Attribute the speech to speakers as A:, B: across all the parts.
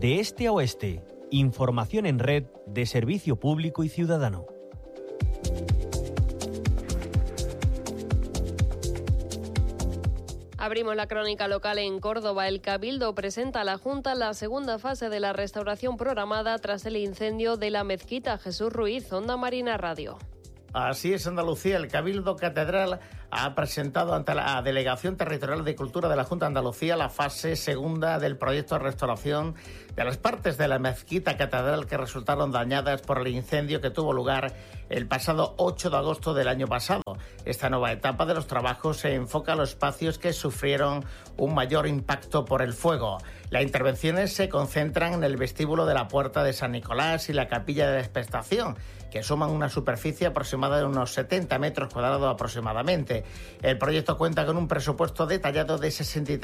A: de este a oeste. Información en red de servicio público y ciudadano.
B: Abrimos la crónica local en Córdoba. El Cabildo presenta a la Junta la segunda fase de la restauración programada tras el incendio de la mezquita. Jesús Ruiz, Onda Marina Radio.
C: Así es, Andalucía. El Cabildo Catedral ha presentado ante la Delegación Territorial de Cultura de la Junta de Andalucía la fase segunda del proyecto de restauración de las partes de la mezquita catedral que resultaron dañadas por el incendio que tuvo lugar el pasado 8 de agosto del año pasado. Esta nueva etapa de los trabajos se enfoca a los espacios que sufrieron un mayor impacto por el fuego. Las intervenciones se concentran en el vestíbulo de la Puerta de San Nicolás y la Capilla de la Expectación, que suman una superficie aproximada de unos 70 metros cuadrados aproximadamente. El proyecto cuenta con un presupuesto detallado de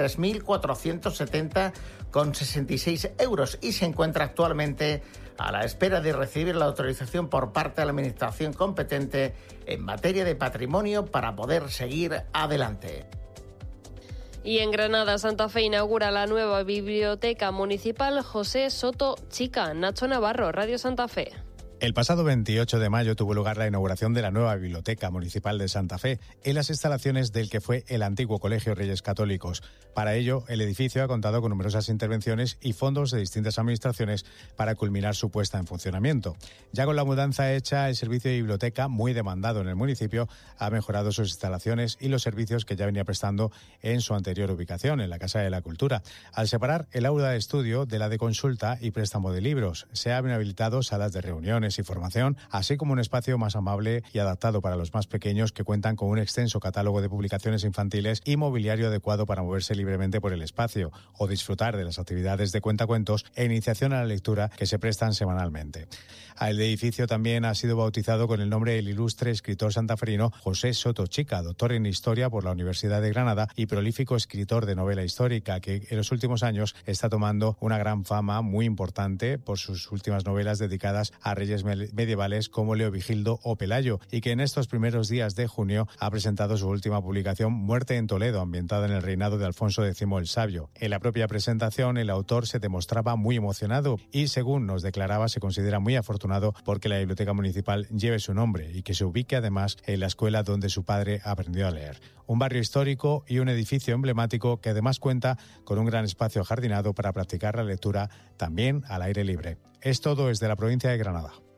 C: 63.470,66 euros y se encuentra actualmente a la espera de recibir la autorización por parte de la Administración competente en materia de patrimonio para poder seguir adelante.
B: Y en Granada, Santa Fe inaugura la nueva biblioteca municipal José Soto Chica. Nacho Navarro, Radio Santa Fe.
D: El pasado 28 de mayo tuvo lugar la inauguración de la nueva Biblioteca Municipal de Santa Fe en las instalaciones del que fue el antiguo Colegio Reyes Católicos. Para ello, el edificio ha contado con numerosas intervenciones y fondos de distintas administraciones para culminar su puesta en funcionamiento. Ya con la mudanza hecha, el servicio de biblioteca, muy demandado en el municipio, ha mejorado sus instalaciones y los servicios que ya venía prestando en su anterior ubicación, en la Casa de la Cultura. Al separar el aula de estudio de la de consulta y préstamo de libros, se han habilitado salas de reuniones y formación, así como un espacio más amable y adaptado para los más pequeños que cuentan con un extenso catálogo de publicaciones infantiles y mobiliario adecuado para moverse libremente por el espacio o disfrutar de las actividades de cuentacuentos e iniciación a la lectura que se prestan semanalmente. El edificio también ha sido bautizado con el nombre del ilustre escritor santaferino José Soto Chica, doctor en Historia por la Universidad de Granada y prolífico escritor de novela histórica que en los últimos años está tomando una gran fama muy importante por sus últimas novelas dedicadas a reyes medievales como Leovigildo o Pelayo, y que en estos primeros días de junio ha presentado su última publicación, Muerte en Toledo, ambientada en el reinado de Alfonso X el Sabio. En la propia presentación, el autor se demostraba muy emocionado y, según nos declaraba, se considera muy afortunado porque la biblioteca municipal lleve su nombre y que se ubique además en la escuela donde su padre aprendió a leer. Un barrio histórico y un edificio emblemático que además cuenta con un gran espacio ajardinado para practicar la lectura también al aire libre. Es todo desde la provincia de Granada.